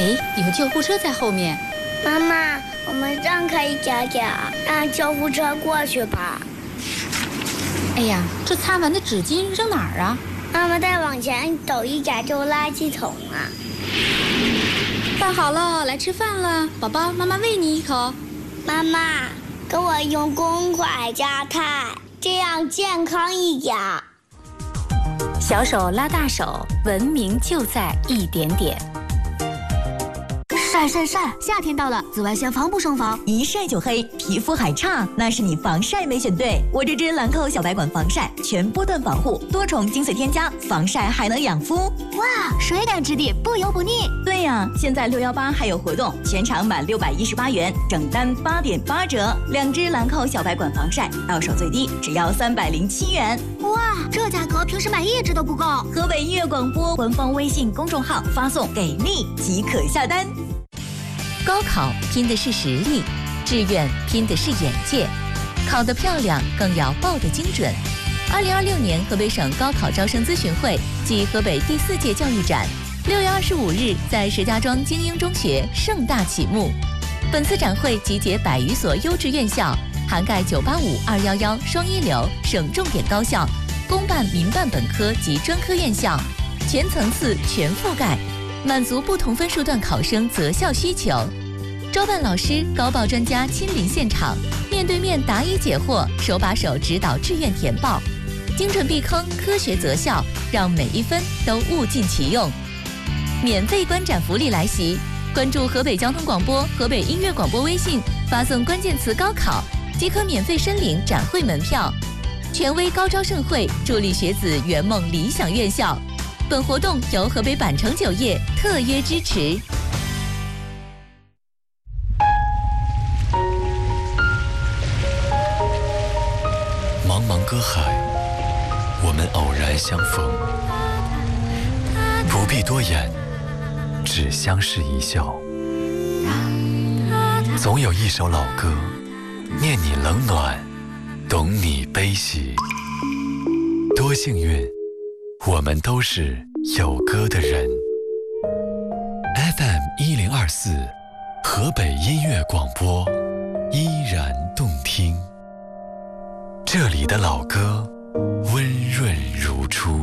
哎，有救护车在后面。 妈妈，我们让开一点点，让救护车过去吧。 哎呀，这擦完的纸巾扔哪儿啊？ 妈妈，再往前走一点就是垃圾桶啊。 饭好了，来吃饭了，宝宝，妈妈喂你一口。 妈妈，给我用公筷夹菜，这样健康一点。 小手拉大手，文明就在一点点。 晒晒晒！夏天到了，紫外线防不胜防， 一晒就黑，皮肤还差，那是你防晒没选对。我这支兰蔻小白管防晒，全波段保护，多重精粹添加，防晒还能养肤。 哇，水感质地，不油不腻。 对呀，现在618还有活动，全场满618元，整单8.8折。2支兰蔻小白管防晒，到手最低只要307元。 哇，这价格平时买1支都不够。 河北音乐广播官方微信公众号发送“给力”即可下单。 高考拼的是实力，志愿拼的是眼界，考得漂亮更要报得精准。2026年河北省高考招生咨询会暨河北第4届教育展6月25日在石家庄精英中学盛大启幕。本次展会集结100余所优质院校，涵盖985、211双一流省重点高校、公办、民办本科及专科院校，全层次全覆盖，满足不同分数段考生择校需求。招办老师高报专家亲临现场，面对面答疑解惑，手把手指导志愿填报，精准避坑，科学择校，让每一分都物尽其用。免费观展福利来袭，关注河北交通广播、河北音乐广播微信，发送关键词高考，即可免费申领展会门票。权威高招盛会，助力学子圆梦理想院校。本活动由河北百城酒业特约支持。 茫茫歌海，我们偶然相逢，不必多言，只相视一笑。总有一首老歌，念你冷暖，懂你悲喜。多幸运，我们都是有歌的人。FM 1024，河北音乐广播，依然动听。这里的老歌温润如初。